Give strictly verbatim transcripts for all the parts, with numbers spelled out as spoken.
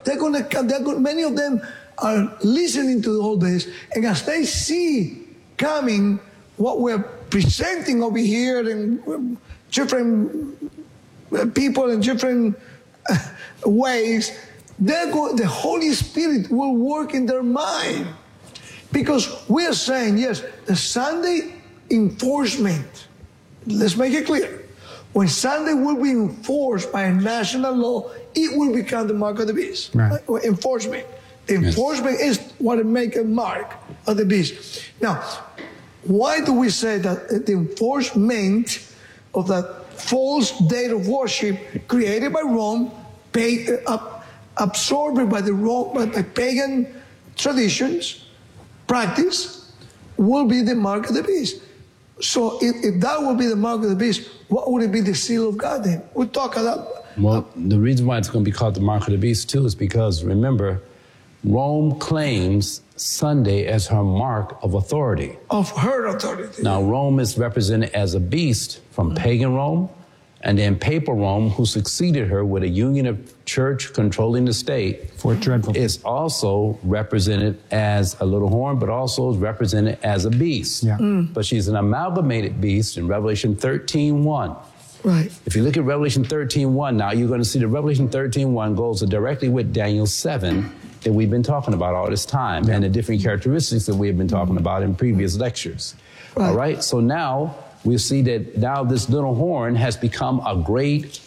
they're going to come. They're gonna, many of them are listening to all this, and as they see coming what we're presenting over here in different people in different ways, they're go, the Holy Spirit will work in their mind. Because we're saying, yes, the Sunday enforcement, let's make it clear. When Sunday will be enforced by a national law, it will become the mark of the beast. Right. Uh, enforcement. The enforcement yes. is what makes a mark of the beast. Now, why do we say that the enforcement of that false date of worship created by Rome, pay, uh, absorbed by the Rome, by the pagan traditions, practice, will be the mark of the beast? So if, if that will be the mark of the beast, what would it be the seal of God then? We'll talk about. Well, the reason why it's going to be called the mark of the beast too is because, remember, Rome claims Sunday as her mark of authority. Of her authority. Now, Rome is represented as a beast from mm-hmm. pagan Rome, and then papal Rome, who succeeded her with a union of church controlling the state, Fort Dreadful, is also represented as a little horn, but also is represented as a beast. Yeah. Mm. But she's an amalgamated beast in Revelation thirteen one. Right. If you look at Revelation thirteen one now, you're going to see that Revelation thirteen one goes directly with Daniel seven that we've been talking about all this time, yeah. and the different characteristics that we've been talking about in previous lectures. Right. All right. So now we see that now this little horn has become a great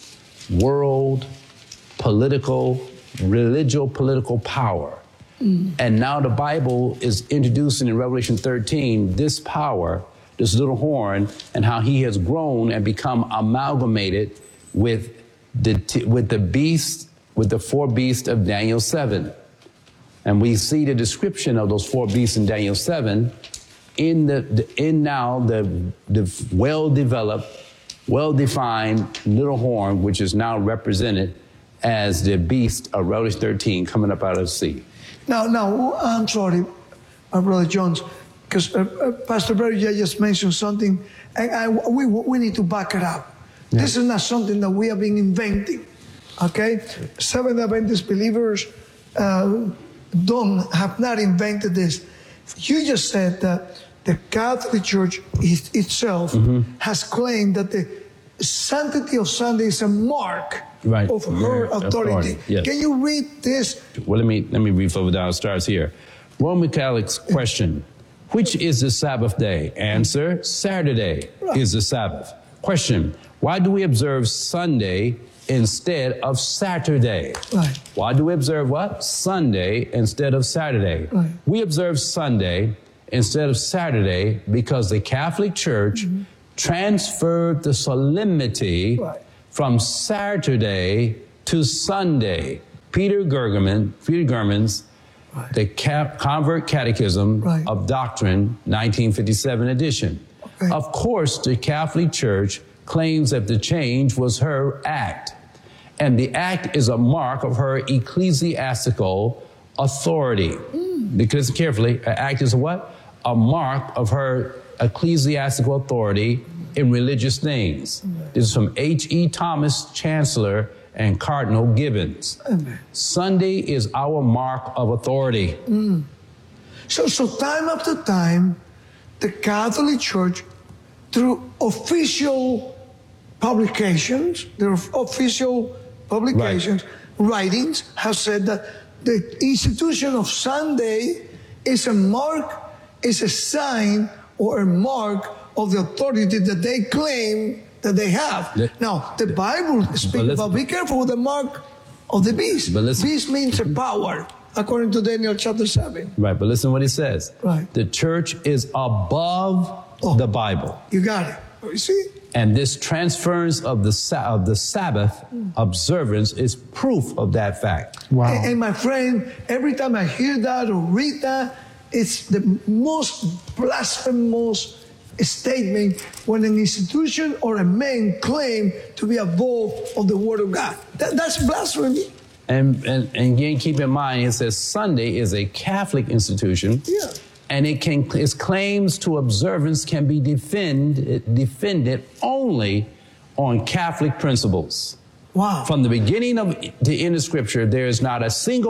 world political, religious political power. Mm. And now the Bible is introducing in Revelation thirteen this power, this little horn, and how he has grown and become amalgamated with the, t- with the beast, with the four beasts of Daniel seven. And we see the description of those four beasts in Daniel seven in the, the in now the, the well-developed, well-defined little horn, which is now represented as the beast of Revelation thirteen coming up out of the sea. Now, now I'm sorry, uh, Brother Jones, because uh, uh, Pastor Barry just mentioned something, and I, we we need to back it up. Yeah. This is not something that we have been inventing. Okay, Seventh Adventist believers uh, don't have not invented this. You just said that the Catholic Church is, itself mm-hmm. has claimed that the sanctity of Sunday is a mark right. of her yeah, authority. authority. Yes. Can you read this? Well, let me let me read further down. It starts here. Roman Catholics question: which is the Sabbath day? Answer: Saturday right. is the Sabbath. Question: why do we observe Sunday instead of Saturday? Right. Why do we observe what? Sunday instead of Saturday. Right. We observe Sunday instead of Saturday because the Catholic Church mm-hmm. transferred the solemnity right. from Saturday to Sunday. Peter Gergerman, Peter German's right. The Cap- Convert Catechism right. of Doctrine, nineteen fifty-seven edition. Okay. Of course, the Catholic Church claims that the change was her act, and the act is a mark of her ecclesiastical authority. Mm. Because carefully, an act is a what? A mark of her ecclesiastical authority in religious things. Mm. This is from H E Thomas, Chancellor, and Cardinal Gibbons. Amen. Sunday is our mark of authority. Mm. So, so time after time, the Catholic Church, through official publications, their official publications, right. writings, have said that the institution of Sunday is a mark, is a sign or a mark of the authority that they claim that they have. The, now, the Bible speaks about, be careful with the mark of the beast. Beast means a power, according to Daniel chapter seven. Right, but listen what he says. Right. The church is above oh, the Bible. You got it. You see? And this transference of the of the Sabbath observance is proof of that fact. Wow. And, and my friend, every time I hear that or read that, it's the most blasphemous statement when an institution or a man claim to be above of the Word of God. That, that's blasphemy. And, and, and again, keep in mind, it says Sunday is a Catholic institution. Yeah. And it can, its claims to observance can be defend, defended only on Catholic principles. Wow. From the beginning of the end of Scripture, there is not a single